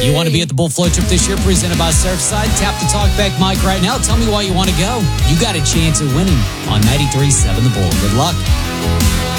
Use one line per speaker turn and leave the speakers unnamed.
You want to be at the Bull Float Trip this year, presented by Surfside? Tap the talkback mic right now. Tell me why you want to go. You got a chance at winning on 93.7 The Bull. Good luck.